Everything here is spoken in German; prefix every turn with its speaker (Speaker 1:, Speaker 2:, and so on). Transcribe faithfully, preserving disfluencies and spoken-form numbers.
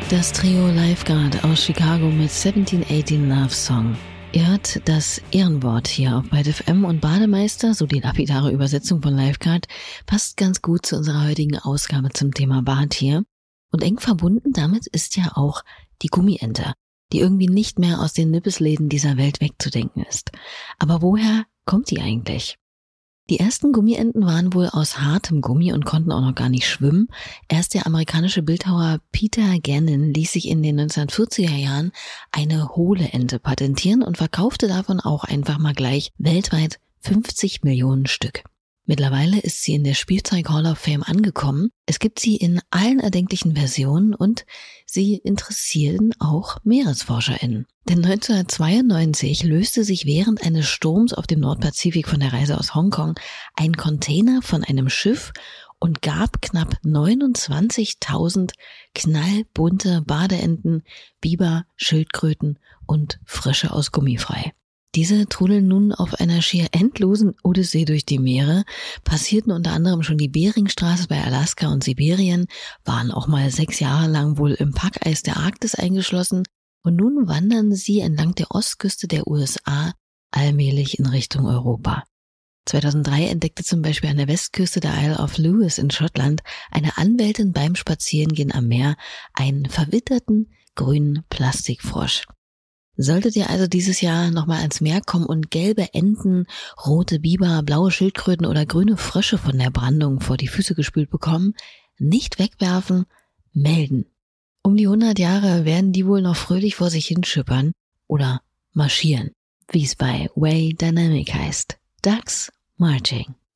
Speaker 1: Das Trio Lifeguard aus Chicago mit siebzehn achtzehn Love Song. Ihr hört das Ehrenwort hier auf Byte F M und Bademeister, so die lapidare Übersetzung von Lifeguard, passt ganz gut zu unserer heutigen Ausgabe zum Thema Bad hier. Und eng verbunden damit ist ja auch die Gummiente, die irgendwie nicht mehr aus den Nippesläden dieser Welt wegzudenken ist. Aber woher kommt die eigentlich? Die ersten Gummienten waren wohl aus hartem Gummi und konnten auch noch gar nicht schwimmen. Erst der amerikanische Bildhauer Peter Gannon ließ sich in den neunzehnhundertvierziger Jahren eine hohle Ente patentieren und verkaufte davon auch einfach mal gleich weltweit fünfzig Millionen Stück. Mittlerweile ist sie in der Spielzeug Hall of Fame angekommen. Es gibt sie in allen erdenklichen Versionen und sie interessieren auch MeeresforscherInnen. Denn neunzehnhundertzweiundneunzig löste sich während eines Sturms auf dem Nordpazifik von der Reise aus Hongkong ein Container von einem Schiff und gab knapp neunundzwanzigtausend knallbunte Badeenten, Biber, Schildkröten und Frösche aus Gummi frei. Diese trudeln nun auf einer schier endlosen Odyssee durch die Meere, passierten unter anderem schon die Beringstraße bei Alaska und Sibirien, waren auch mal sechs Jahre lang wohl im Packeis der Arktis eingeschlossen und nun wandern sie entlang der Ostküste der U S A allmählich in Richtung Europa. zweitausenddrei entdeckte zum Beispiel an der Westküste der Isle of Lewis in Schottland eine Anwältin beim Spazierengehen am Meer einen verwitterten grünen Plastikfrosch. Solltet ihr also dieses Jahr nochmal ans Meer kommen und gelbe Enten, rote Biber, blaue Schildkröten oder grüne Frösche von der Brandung vor die Füße gespült bekommen, nicht wegwerfen, melden. Um die hundert Jahre werden die wohl noch fröhlich vor sich hinschippern oder marschieren, wie es bei Way Dynamic heißt. Ducks Marching.